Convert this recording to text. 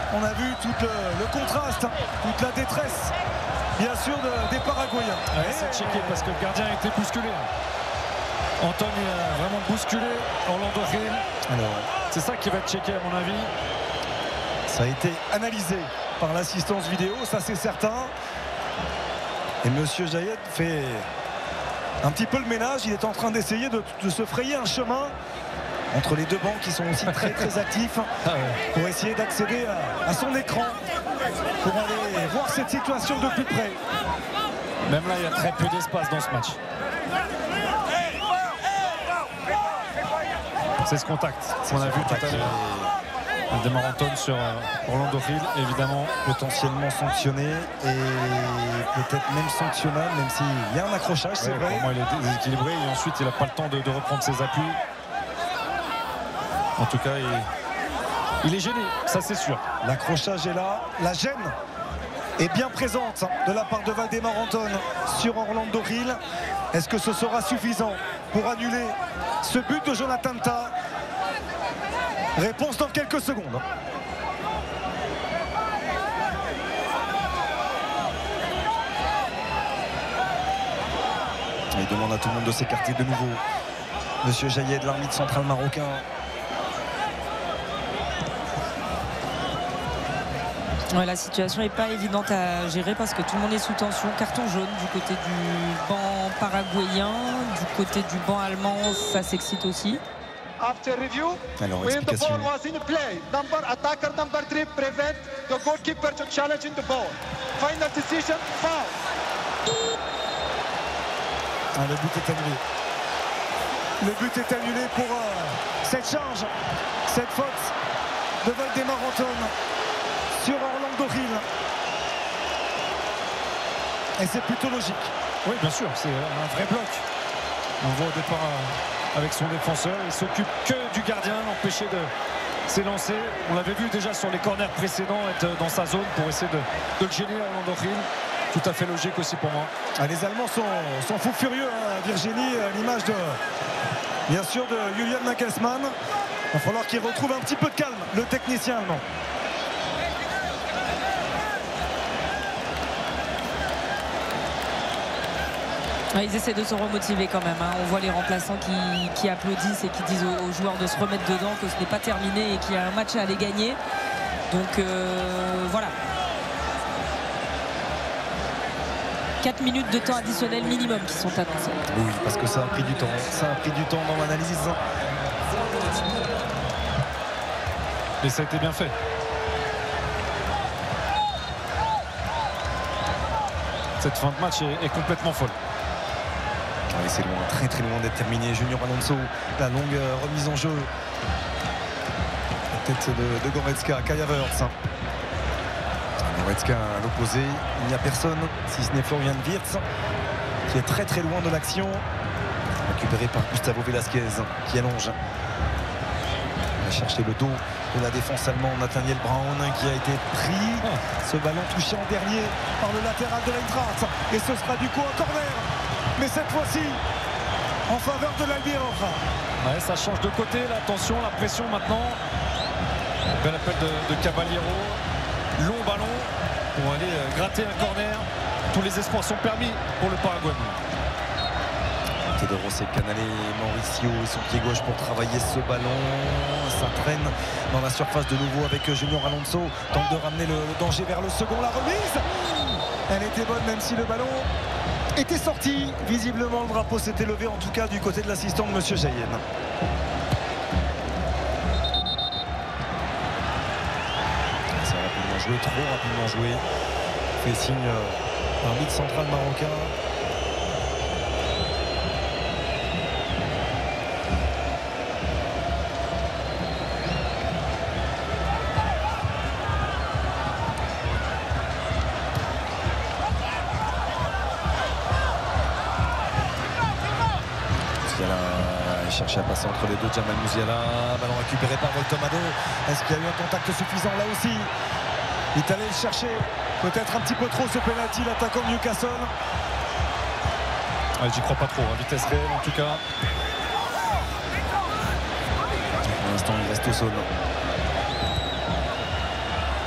on a vu tout le contraste, toute la détresse, bien sûr, des Paraguayens. Ouais, c'est checké parce que le gardien a été bousculé. Antoine a vraiment bousculé Orlando Hill. Alors, c'est ça qui va être checké à mon avis. Ça a été analysé par l'assistance vidéo, ça c'est certain. Et Monsieur Jayed fait un petit peu le ménage. Il est en train d'essayer de se frayer un chemin entre les deux bancs qui sont aussi très très actifs pour essayer d'accéder à son écran pour aller voir cette situation de plus près. Même là, il y a très peu d'espace dans ce match. C'est ce contact qu'on a vu tout à l'heure. Un démarre Antoine sur Orlando Hill, évidemment. Potentiellement sanctionné et peut-être même sanctionnable, même s'il y a un accrochage, c'est vrai. Pour moi, il est déséquilibré et ensuite il n'a pas le temps de reprendre ses appuis. En tout cas, il est gêné, ça c'est sûr. L'accrochage est là, la gêne est bien présente de la part de Valdemar Anton sur Orlando Hill. Est-ce que ce sera suffisant pour annuler ce but de Jonathan Tah? Réponse dans quelques secondes. Il demande à tout le monde de s'écarter de nouveau. Monsieur Jayed, l'arbitre central marocain. Ouais, la situation n'est pas évidente à gérer parce que tout le monde est sous tension. Carton jaune du côté du banc paraguayen, du côté du banc allemand, ça s'excite aussi. After review, alors, when the explication. ball was in play, attacker number 3 prevent the goalkeeper to challenge in the ball. Final decision, foul. Le but est annulé. Le but est annulé pour cette charge, cette faute de Valdemar Anton sur Orlando Hill. Et c'est plutôt logique. Oui, bien sûr, c'est un vrai bloc. On voit au départ avec son défenseur, il s'occupe que du gardien, l'empêcher de s'élancer. On l'avait vu déjà sur les corners précédents être dans sa zone pour essayer de le gêner à Orlando Hill. Tout à fait logique aussi pour moi. Les Allemands sont fous furieux, hein, Virginie, à l'image de, bien sûr, de Julian Nagelsmann. Il va falloir qu'il retrouve un petit peu de calme, le technicien allemand. Ouais, ils essaient de se remotiver quand même, hein. On voit les remplaçants qui applaudissent et qui disent aux joueurs de se remettre dedans, que ce n'est pas terminé et qu'il y a un match à aller gagner. Donc voilà. 4 minutes de temps additionnel minimum qui sont annoncés. Oui, parce que ça a pris du temps. Ça a pris du temps dans l'analyse. Et ça a été bien fait. Cette fin de match est complètement folle. Allez, c'est loin, très très loin d'être terminé. Junior Alonso, la longue remise en jeu. La tête de Goretzka, Kai Havertz. Goretzka à l'opposé, il n'y a personne, si ce n'est Florian Wirtz, qui est très très loin de l'action. Récupéré par Gustavo Velasquez, qui allonge. Il va chercher le dos de la défense allemande, Nathaniel Brown, qui a été pris. Ce ballon touché en dernier par le latéral de l'Eintracht. Et ce sera du coup un corner. Mais cette fois-ci, en faveur de l'Albion. Ouais, ça change de côté, l'attention, la pression maintenant. Bel appel de Caballero. Long ballon pour aller gratter un corner. Tous les espoirs sont permis pour le Paraguay. De Rosset, Canale, Mauricio et son pied gauche pour travailler ce ballon. Ça traîne dans la surface de nouveau avec Junior Alonso. Tente de ramener le danger vers le second. La remise, elle était bonne même si le ballon était sorti. Visiblement le drapeau s'était levé, en tout cas du côté de l'assistant de Monsieur Jayed. C'est rapidement joué, trop rapidement joué. Fait signe l'arbitre central marocain. Chercher à passer entre les deux, Jamal Musiala, ballon récupéré par Voltomado. Est-ce qu'il y a eu un contact suffisant là aussi? Il est allé le chercher, peut-être un petit peu trop ce penalty, l'attaquant de Newcastle. Ouais, j'y crois pas trop, à vitesse réelle en tout cas. Pour l'instant il reste au sol.